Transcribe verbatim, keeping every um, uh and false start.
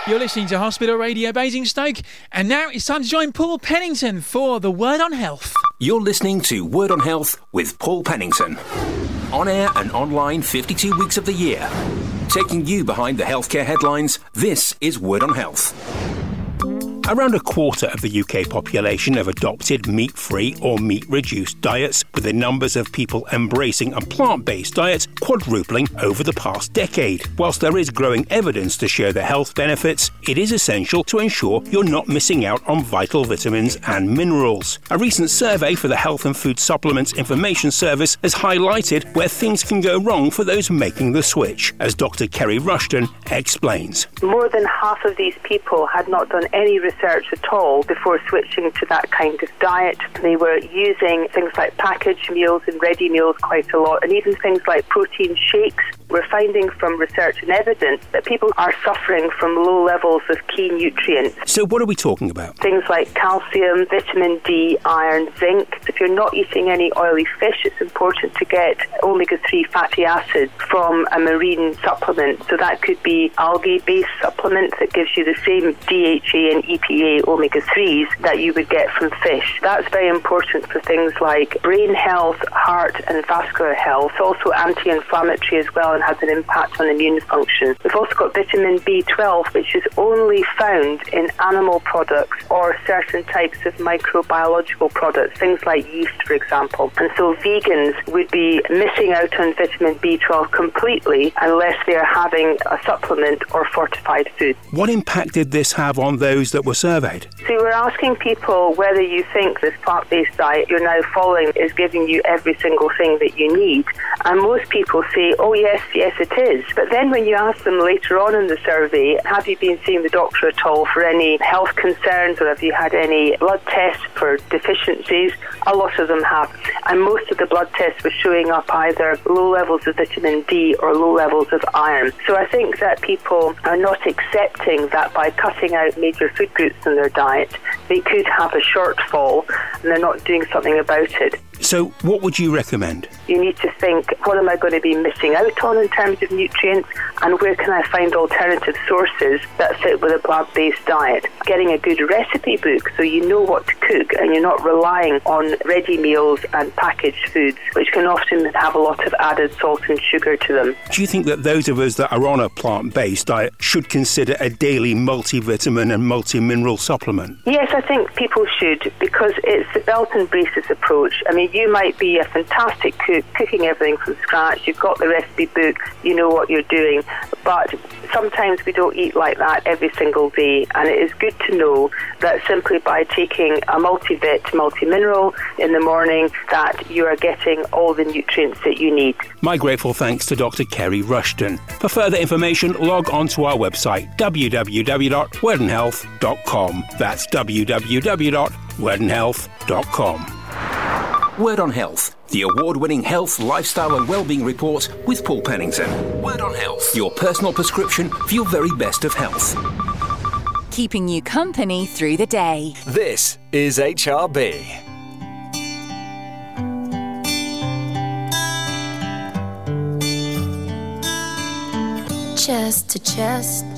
You're listening to Hospital Radio Basingstoke, and now it's time to join Paul Pennington for the Word on Health. You're listening to Word on Health with Paul Pennington. On air and online fifty-two weeks of the year. Taking you behind the healthcare headlines, this is Word on Health. Around a quarter of the U K population have adopted meat-free or meat-reduced diets, with the numbers of people embracing a plant-based diet quadrupling over the past decade. Whilst there is growing evidence to show the health benefits, it is essential to ensure you're not missing out on vital vitamins and minerals. A recent survey for the Health and Food Supplements Information Service has highlighted where things can go wrong for those making the switch, as Doctor Kerry Rushton explains. More than half of these people had not done any research at all before switching to that kind of diet. They were using things like packaged meals and ready meals quite a lot, and even things like protein shakes. We're finding from research and evidence that people are suffering from low levels of key nutrients. So what are we talking about? Things like calcium, vitamin D, iron, zinc. If you're not eating any oily fish, it's important to get omega three fatty acids from a marine supplement. So that could be algae-based supplement that gives you the same D H A and E P A omega threes that you would get from fish. That's very important for things like brain health, heart and vascular health. It's also anti-inflammatory as well, and has an impact on immune function. We've also got vitamin B twelve, which is only found in animal products or certain types of microbiological products, things like yeast, for example. And so vegans would be missing out on vitamin B twelve completely unless they're having a supplement or fortified food. What impact did this have on those that were surveyed? So we're asking people whether you think this plant-based diet you're now following is giving you every single thing that you need. And most people say, oh yes, yes it is. But then when you ask them later on in the survey, have you been seeing the doctor at all for any health concerns, or have you had any blood tests for deficiencies? A lot of them have. And most of the blood tests were showing up either low levels of vitamin D or low levels of iron. So I think that people are not accepting that by cutting out major food groups in their diet, they could have a shortfall, and they're not doing something about it. So what would you recommend? You need to think, what am I going to be missing out on in terms of nutrients, and where can I find alternative sources that fit with a plant-based diet? Getting a good recipe book so you know what to cook and you're not relying on ready meals and packaged foods, which can often have a lot of added salt and sugar to them. Do you think that those of us that are on a plant-based diet should consider a daily multivitamin and multi-mineral supplement? Yes, I think people should, because it's the belt and braces approach. I mean, you might be a fantastic cook, cooking everything from scratch, you've got the recipe book, you know what you're doing, but sometimes we don't eat like that every single day, and it is good to know that simply by taking a multivit, multi-mineral in the morning, that you are getting all the nutrients that you need. My grateful thanks to Doctor Kerry Rushton. For further information, log on to our website, w w w dot word and health dot com. That's w w w dot word and health dot com. Word on Health, the award-winning health, lifestyle and wellbeing report with Paul Pennington. Word on Health, your personal prescription for your very best of health. Keeping you company through the day. This is H R B. Chest to chest,